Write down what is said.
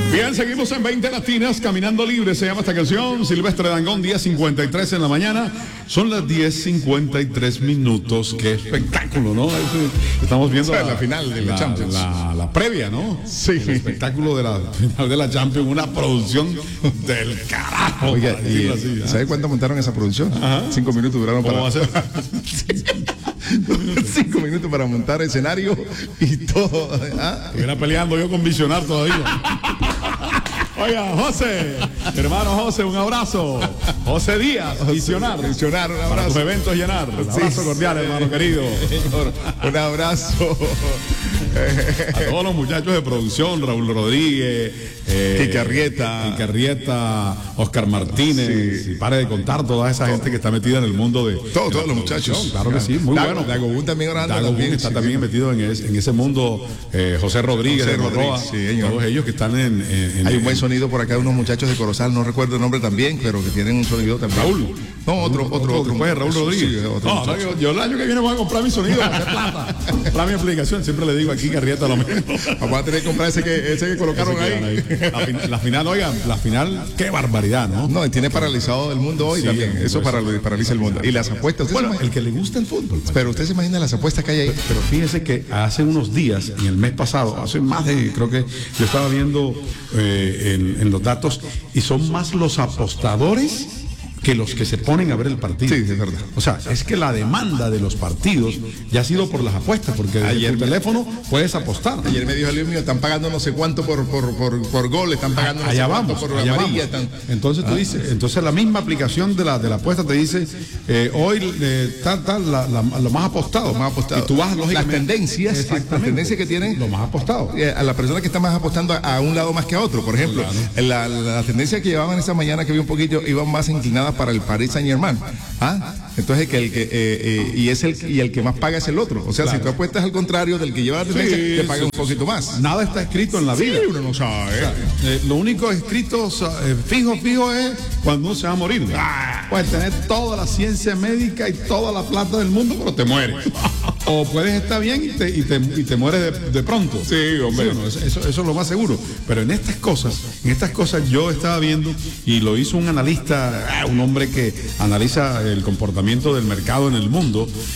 Bien, seguimos en 20 Latinas, Caminando Libre, se llama esta canción. Silvestre Dangond, 10:53 en la mañana. Son las 10:53 minutos. Qué espectáculo, ¿no? Estamos viendo la final de la Champions. La previa, ¿no? Sí. El espectáculo de la final de la Champions, una producción del carajo. Oiga, y ¿sabe cuánto montaron esa producción? Ajá. 5 minutos duraron para... ¿Cómo va a ser? 5 minutos para montar escenario y todo. Estuviera peleando yo con Visionar todavía. Oiga, José, hermano José, un abrazo. José Díaz, Visionar, un abrazo. Para tus eventos llenar. Un abrazo cordial, hermano querido. Un abrazo. A todos los muchachos de producción, Raúl Rodríguez, Quique Arrieta, Oscar Martínez, y pare de contar toda esa gente que está metida en el mundo de todos los muchachos. Claro que sí, muy bueno. Dagobún también orando. Dagobún está también metido en ese mundo. José Rodríguez, todos ellos que están en hay un buen sonido por acá de unos muchachos de Corozal, no recuerdo el nombre también, pero que tienen un sonido también. Raúl. No, otro. Después de Raúl Rodríguez. Sí, yo el año que viene voy a comprar mi sonido para hacer plata. Para mi aplicación, siempre le digo aquí que Arrieta lo mismo. Vamos a tener que comprar ese que colocaron ahí. La final, oigan, qué barbaridad, ¿no? No, y tiene paralizado el mundo hoy también. Eso paraliza el mundo. Y las apuestas. Bueno, el que le gusta el fútbol. Pero usted se imagina las apuestas que hay ahí. Pero fíjese que hace unos días, en el mes pasado, hace más de, creo que yo estaba viendo en los datos, y son más los apostadores que los que se ponen a ver el partido. Sí, es verdad. O sea, es que la demanda de los partidos ya ha sido por las apuestas, porque desde tu teléfono puedes apostar. Ayer me dijo el mío, están pagando no sé cuánto por gol, están pagando no sé cuánto por amarilla. Entonces tú dices, entonces la misma aplicación de la apuesta te dice, hoy lo más apostado. Y tú vas lógicamente. Las tendencias, las tendencias que tienen. Lo más apostado. A la persona que está más apostando a un lado más que a otro. Por ejemplo, la tendencia que llevaban esta mañana, que vi un poquito, iban más inclinadas para el Paris Saint-Germain. Entonces el que más paga es el otro. O sea, si tú apuestas al contrario del que lleva la tendencia, te paga un poquito más. Nada está escrito en la vida. Uno no sabe. O sea, lo único escrito fijo es cuando uno se va a morir. Puedes tener toda la ciencia médica y toda la plata del mundo, pero te mueres. O puedes estar bien y te mueres de pronto. Sí, hombre. ¿Sí? Eso es lo más seguro. Pero en estas cosas yo estaba viendo, y lo hizo un analista, un hombre que analiza el comportamiento del mercado en el mundo,